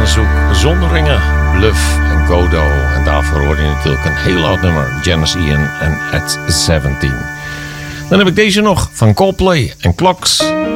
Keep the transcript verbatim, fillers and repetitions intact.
Zoek zonder ringen, Bluff en Godo. En daarvoor hoor je natuurlijk een heel oud nummer, Janis Ian en At zeventien. Dan heb ik deze nog van Coldplay en Clocks.